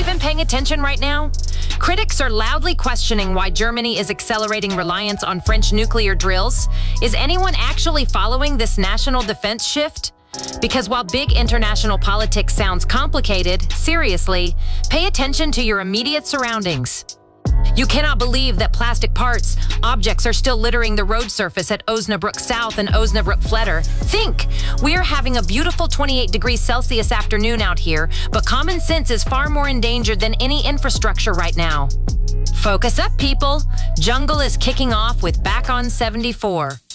even paying attention right now? Critics are loudly questioning why Germany is accelerating reliance on French nuclear drills. Is anyone actually following this national defense shift? Because while big international politics sounds complicated, seriously, pay attention to your immediate surroundings. You cannot believe that plastic parts, objects are still littering the road surface at Osnabrück South and Osnabrück Fletter. Think, we are having a beautiful 28 degrees Celsius afternoon out here, but common sense is far more endangered than any infrastructure right now. Focus up, people. Jungle is kicking off with Back on 74.